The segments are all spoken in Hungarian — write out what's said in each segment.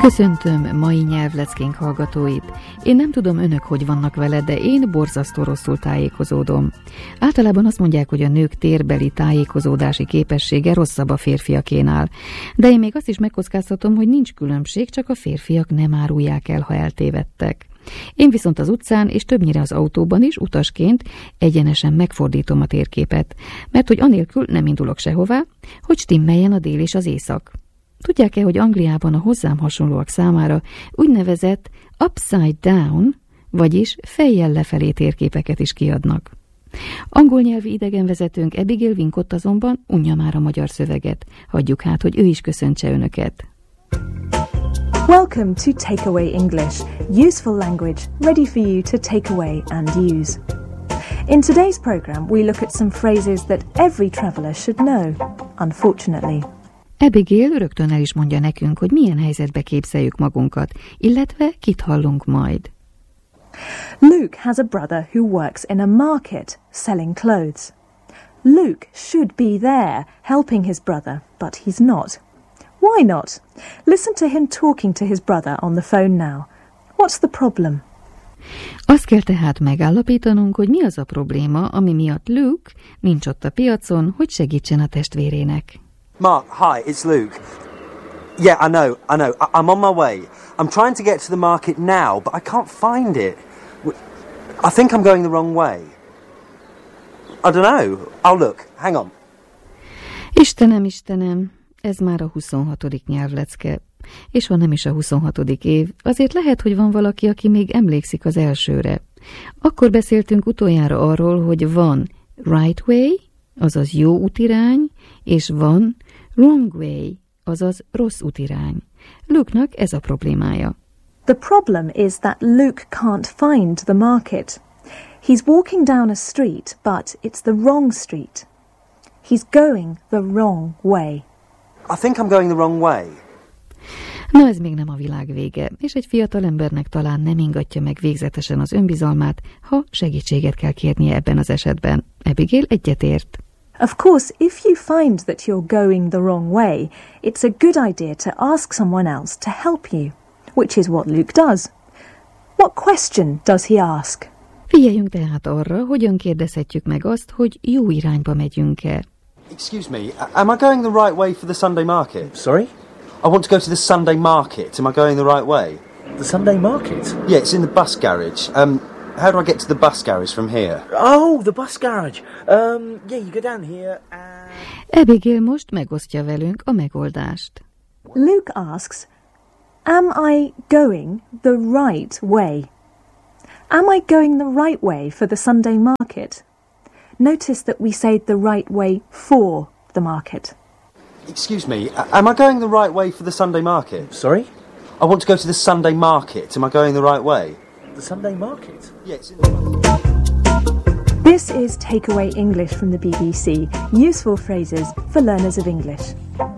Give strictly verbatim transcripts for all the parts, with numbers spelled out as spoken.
Köszöntöm mai nyelvleckénk hallgatóit. Én nem tudom önök, hogy vannak vele, de én borzasztó rosszul tájékozódom. Általában azt mondják, hogy a nők térbeli tájékozódási képessége rosszabb a férfiakénál. De én még azt is megkockáztatom, hogy nincs különbség, csak a férfiak nem árulják el, ha eltévedtek. Én viszont az utcán és többnyire az autóban is utasként egyenesen megfordítom a térképet, mert hogy anélkül nem indulok sehová, hogy stimmeljen a dél és az észak. Tudják-e, hogy Angliában a hozzám hasonlóak számára úgynevezett upside down, vagyis fejjel lefelé térképeket is kiadnak? Angol nyelvi idegenvezetőnk Abigail Wincott azonban unja már a magyar szöveget. Hagyjuk hát, hogy ő is köszöntse önöket. Welcome to Takeaway English, useful language ready for you to take away and use. In today's program, we look at some phrases that every traveller should know, unfortunately. Abigail rögtön el is mondja nekünk, hogy milyen helyzetbe képzeljük magunkat, illetve kit hallunk majd. Luke has a brother who works in a market selling clothes. Luke should be there helping his brother, but he's not. Why not? Listen to him talking to his brother on the phone now. What's the problem? Azt kell tehát megállapítanunk, hogy mi az a probléma, ami miatt Luke nincs ott a piacon, hogy segítsen a testvérének. Mark, hi, it's Luke. Yeah, I know, I know. I- I'm on my way. I'm trying to get to the market now, but I can't find it. I think I'm going the wrong way. I don't know. I'll look. Hang on. Istenem, Istenem, ez már a huszonhatodik nyelvlecke, és ha nem is a huszonhatodik év, azért lehet, hogy van valaki, aki még emlékszik az elsőre. Akkor beszéltünk utoljára arról, hogy van right way, azaz jó útirány, és van wrong way, azaz rossz útirány. Luke-nak ez a problémája. The problem is that Luke can't find the market. He's walking down a street, but it's the wrong street. He's going the wrong way. I think I'm going the wrong way. Na, ez még nem a világ vége, és egy fiatal embernek talán nem ingatja meg végzetesen az önbizalmát, ha segítséget kell kérnie ebben az esetben. Abigail egyetért. Of course, if you find that you're going the wrong way, it's a good idea to ask someone else to help you, which is what Luke does. What question does he ask? Figyeljünk tehát arra, hogyan kérdezhetjük meg azt, hogy jó irányba megyünk-e. Excuse me, am I going the right way for the Sunday market? Sorry? I want to go to the Sunday market. Am I going the right way? The Sunday market? Yeah, it's in the bus garage. Um, how do I get to the bus garage from here? Oh, the bus garage. Um, yeah, you go down here and... Abigail most megosztja velünk a megoldást. Luke asks, am I going the right way? Am I going the right way for the Sunday market? Notice that we say the right way for the market. Excuse me, am I going the right way for the Sunday market? Sorry? I want to go to the Sunday market. Am I going the right way? The Sunday market? Yeah, it's in the... This is Takeaway English from the B B C. Useful phrases for learners of English.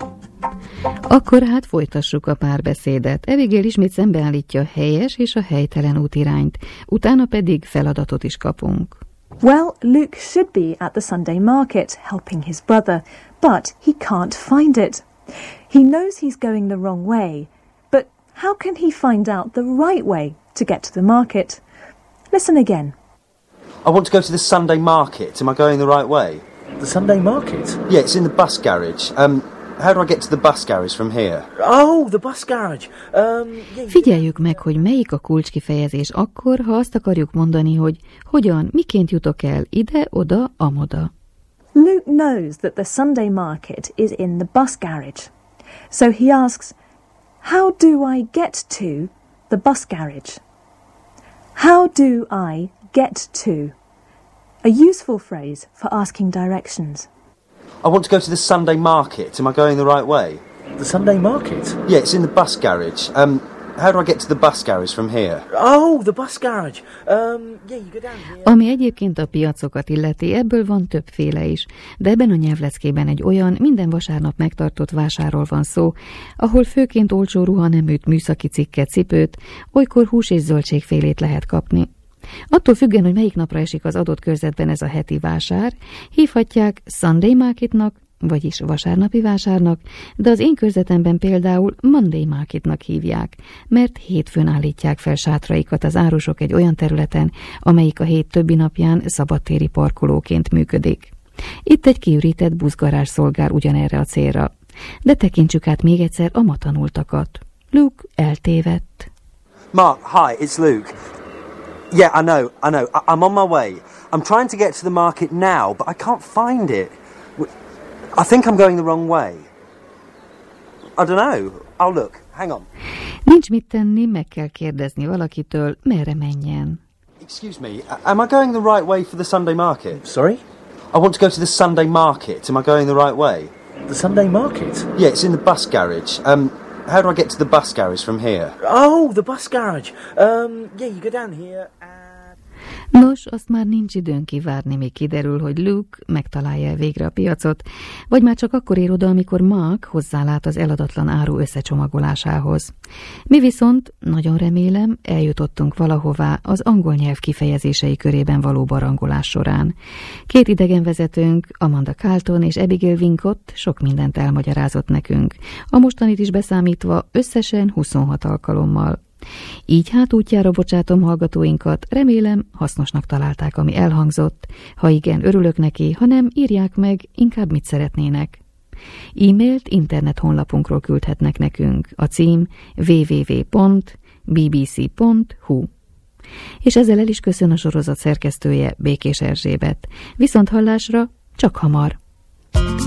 Akkor hát folytassuk a párbeszédet. Abigail ismét szembeállítja a helyes és a helytelen útirányt, utána pedig feladatot is kapunk. Well, Luke should be at the Sunday market helping his brother, but he can't find it. He knows he's going the wrong way, but how can he find out the right way to get to the market? Listen again. I want to go to the Sunday market. Am I going the right way? The Sunday market? Yeah, it's in the bus garage. Um, how do I get to the bus garage from here? Oh, the bus garage. Um, yeah, Figyeljük meg, hogy melyik a kulcskifejezés akkor, ha azt akarjuk mondani, hogy hogyan, miként jutok el ide, oda, amoda. Luke knows that the Sunday market is in the bus garage. So he asks, how do I get to the bus garage? How do I get to? A useful phrase for asking directions. I want to go to the Sunday market. Am I going the right way? The Sunday market? Yeah, it's in the bus garage. Um, how do I get to the bus garage from here? Oh, the bus garage. Um, yeah, you go down here. Ami egyébként a piacokat illeti, ebből van többféle is, de ebben a nyelvleckében egy olyan minden vasárnap megtartott vásárról van szó, ahol főként olcsó ruhaneműt, műszaki cikket, cipőt, olykor hús és zöldségfélét lehet kapni. Attól függően, hogy melyik napra esik az adott körzetben ez a heti vásár, hívhatják Sunday marketnak vagyis vasárnapi vásárnak, de az én körzetemben például Monday Marketnak hívják, mert hétfőn állítják fel sátraikat az árusok egy olyan területen, amelyik a hét többi napján szabadtéri parkolóként működik. Itt egy kiürített buszgarázs szolgál ugyanerre a célra. De tekintsük át még egyszer a ma tanultakat. Luke eltévedt. Mark, hi, it's Luke. Yeah, I know, I know. I- I'm on my way. I'm trying to get to the market now, but I can't find it. I think I'm going the wrong way. I don't know. I'll look. Hang on. Nincs mit tenni, meg kell kérdezni valakitől, merre menjen. Excuse me, am I going the right way for the Sunday market? Sorry? I want to go to the Sunday market. Am I going the right way? The Sunday market? Yeah, it's in the bus garage. Um, how do I get to the bus garage from here? Oh, the bus garage. Um, yeah, you go down here and... Nos, azt már nincs időn kivárni, még kiderül, hogy Luke megtalálja végre a piacot, vagy már csak akkor ér oda, amikor Mark hozzálát az eladatlan áru összecsomagolásához. Mi viszont, nagyon remélem, eljutottunk valahová az angol nyelv kifejezései körében való barangolás során. Két idegenvezetőnk, Amanda Carlton és Abigail Wincott sok mindent elmagyarázott nekünk, a mostanit is beszámítva összesen huszonhat alkalommal. Így hát útjára bocsátom hallgatóinkat, remélem hasznosnak találták, ami elhangzott. Ha igen, örülök neki, ha nem, írják meg, inkább mit szeretnének. E-mailt internet honlapunkról küldhetnek nekünk, a cím double-u double-u double-u pont b b c pont h u. És ezzel el is köszön a sorozat szerkesztője, Békés Erzsébet. Viszont hallásra csak hamar!